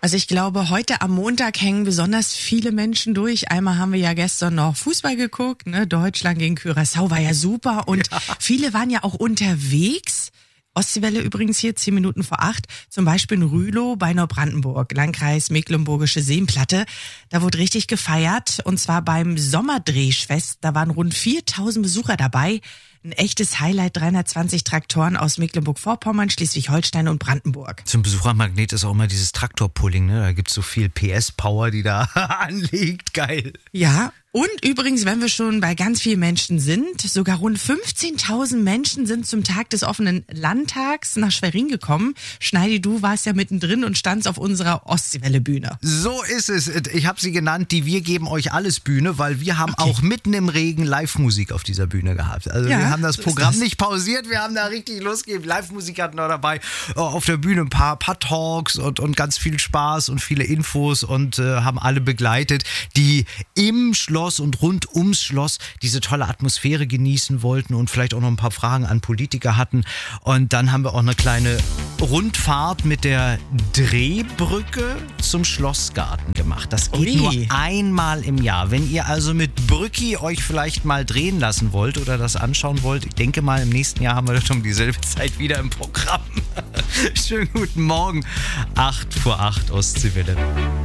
Also ich glaube, heute am Montag hängen besonders viele Menschen durch. Einmal haben wir ja gestern noch Fußball geguckt, ne? Deutschland gegen Curaçao war ja super und viele waren ja auch unterwegs. Ostseewelle übrigens hier 10 Minuten vor 8, zum Beispiel in Rülow bei Neubrandenburg, Landkreis Mecklenburgische Seenplatte. Da wurde richtig gefeiert und zwar beim Sommerdrehfest. Da waren rund 4000 Besucher dabei. Ein echtes Highlight, 320 Traktoren aus Mecklenburg-Vorpommern, Schleswig-Holstein und Brandenburg. Zum Besuchermagnet ist auch immer dieses Traktorpulling, ne? Da gibt's so viel PS-Power, die da anliegt. Geil. Ja, und übrigens, wenn wir schon bei ganz vielen Menschen sind, sogar rund 15.000 Menschen sind zum Tag des offenen Landtags nach Schwerin gekommen. Schneidi, du warst ja mittendrin und standst auf unserer Ostseewelle-Bühne. So ist es. Ich habe sie genannt, die Wir geben euch alles Bühne, weil wir haben auch mitten im Regen Live-Musik auf dieser Bühne gehabt. Also wir haben das Programm nicht pausiert, wir haben da richtig losgegeben. Live-Musik hatten wir dabei. Auf der Bühne ein paar Talks und ganz viel Spaß und viele Infos und haben alle begleitet, die im Schloss und rund ums Schloss diese tolle Atmosphäre genießen wollten und vielleicht auch noch ein paar Fragen an Politiker hatten. Und dann haben wir auch eine kleine Rundfahrt mit der Drehbrücke zum Schlossgarten gemacht. Das geht nur einmal im Jahr. Wenn ihr also mit Brücki euch vielleicht mal drehen lassen wollt oder das anschauen wollt, ich denke mal, im nächsten Jahr haben wir das um dieselbe Zeit wieder im Programm. Schönen guten Morgen. 8 vor 8 Ostseewelle.